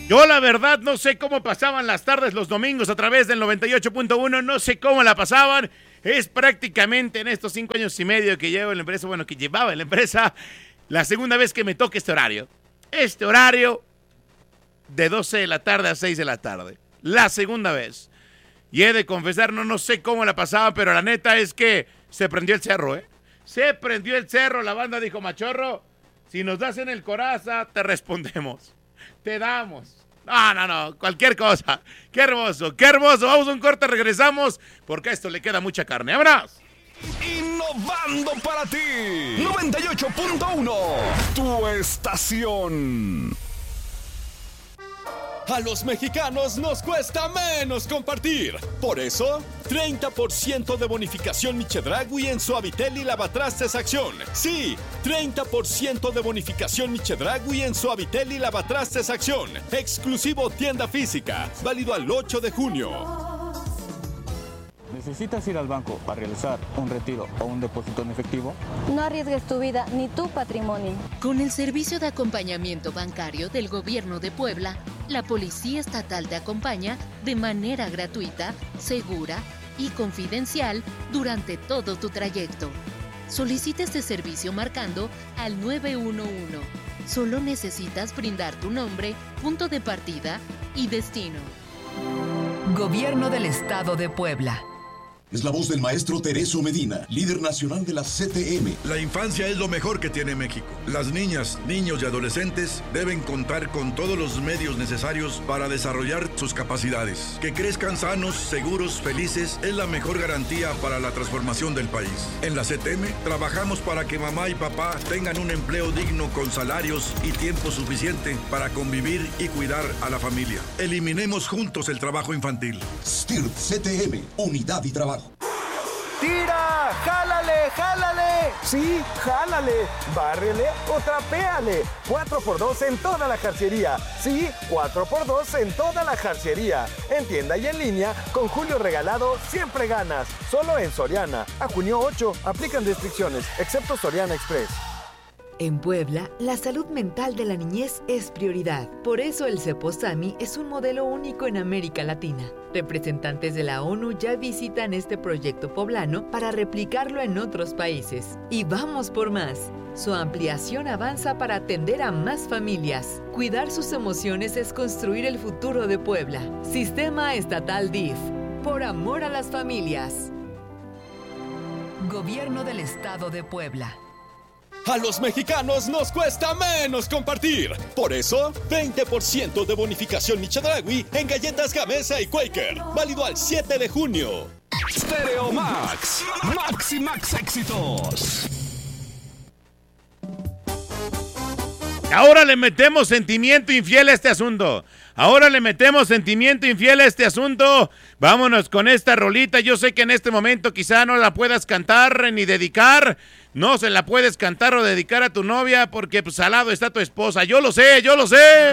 Yo la verdad no sé cómo pasaban las tardes los domingos a través del 98.1, no sé cómo la pasaban. Es prácticamente en estos 5 años y medio que llevo en la empresa, bueno, que llevaba en la empresa, la segunda vez que me toca este horario. Este horario de 12 de la tarde a 6 de la tarde. La segunda vez. Y he de confesar, no sé cómo la pasaba, pero la neta es que se prendió el cerro, ¿eh? Se prendió el cerro, la banda dijo, machorro, si nos das en el coraza, te respondemos. Te damos. No, cualquier cosa. Qué hermoso, qué hermoso. Vamos a un corte, regresamos, porque a esto le queda mucha carne. ¡Vámonos! Innovando para ti. 98.1, tu estación. A los mexicanos nos cuesta menos compartir. Por eso, 30% de bonificación Chedraui en Suavitel y Lavatrastes Acción. Sí, 30% de bonificación Chedraui en Suavitel y Lavatrastes Acción. Exclusivo tienda física. Válido al 8 de junio. ¿Necesitas ir al banco para realizar un retiro o un depósito en efectivo? No arriesgues tu vida ni tu patrimonio. Con el servicio de acompañamiento bancario del Gobierno de Puebla, la Policía Estatal te acompaña de manera gratuita, segura y confidencial durante todo tu trayecto. Solicita este servicio marcando al 911. Solo necesitas brindar tu nombre, punto de partida y destino. Gobierno del Estado de Puebla. Es la voz del maestro Tereso Medina, líder nacional de la CTM. La infancia es lo mejor que tiene México. Las niñas, niños y adolescentes deben contar con todos los medios necesarios para desarrollar sus capacidades. Que crezcan sanos, seguros, felices es la mejor garantía para la transformación del país. En la CTM trabajamos para que mamá y papá tengan un empleo digno con salarios y tiempo suficiente para convivir y cuidar a la familia. Eliminemos juntos el trabajo infantil. STIRT CTM, unidad y trabajo. ¡Tira! ¡Jálale! ¡Jálale! Sí, jálale. Bárrele o trapéale. 4x2 en toda la jarciería. Sí, 4x2 en toda la jarciería. En tienda y en línea, con Julio Regalado siempre ganas. Solo en Soriana. A junio 8, aplican restricciones, excepto Soriana Express. En Puebla, la salud mental de la niñez es prioridad. Por eso el Ceposami es un modelo único en América Latina. Representantes de la ONU ya visitan este proyecto poblano para replicarlo en otros países. Y vamos por más. Su ampliación avanza para atender a más familias. Cuidar sus emociones es construir el futuro de Puebla. Sistema Estatal DIF. Por amor a las familias. Gobierno del Estado de Puebla. A los mexicanos nos cuesta menos compartir. Por eso, 20% de bonificación Chedraui en galletas Gamesa y Quaker. Válido al 7 de junio. Stereo Max. Max y Max éxitos. Ahora le metemos sentimiento infiel a este asunto. Vámonos con esta rolita. Yo sé que en este momento quizá no la puedas cantar ni dedicar. No se la puedes cantar o dedicar a tu novia porque pues al lado está tu esposa. Yo lo sé.